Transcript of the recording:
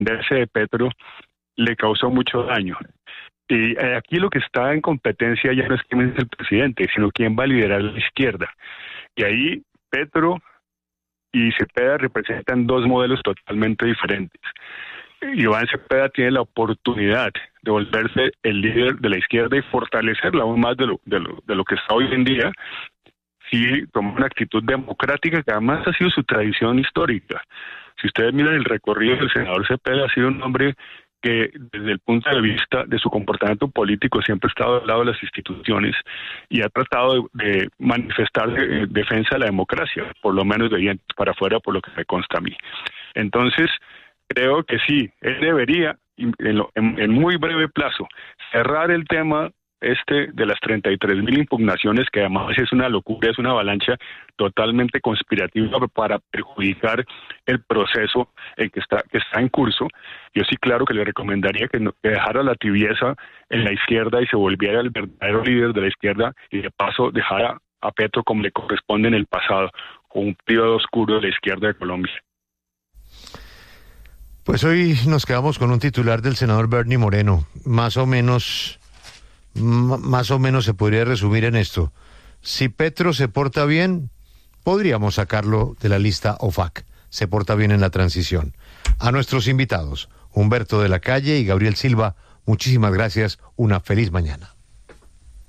defenderse de Petro le causó mucho daño. Y aquí lo que está en competencia ya no es quién es el presidente, sino quién va a liderar la izquierda. Y ahí Petro y Cepeda representan dos modelos totalmente diferentes. Iván Cepeda tiene la oportunidad de volverse el líder de la izquierda y fortalecerla aún más de lo que está hoy en día, si toma una actitud democrática que además ha sido su tradición histórica. Si ustedes miran el recorrido del senador Cepeda, ha sido un hombre que desde el punto de vista de su comportamiento político siempre ha estado al lado de las instituciones y ha tratado de manifestar defensa de la democracia, por lo menos de dientes para afuera, por lo que me consta a mí. Entonces, creo que sí, él debería, en muy breve plazo, cerrar el tema de las 33.000 impugnaciones, que además es una locura, es una avalancha totalmente conspirativa para perjudicar el proceso que está en curso. Yo sí, claro que le recomendaría que dejara la tibieza en la izquierda y se volviera el verdadero líder de la izquierda y de paso dejara a Petro como le corresponde en el pasado, con un periodo oscuro de la izquierda de Colombia. Pues hoy nos quedamos con un titular del senador Bernie Moreno, más o menos se podría resumir en esto: si Petro se porta bien, podríamos sacarlo de la lista OFAC, se porta bien en la transición. A nuestros invitados, Humberto de la Calle y Gabriel Silva, muchísimas gracias, una feliz mañana.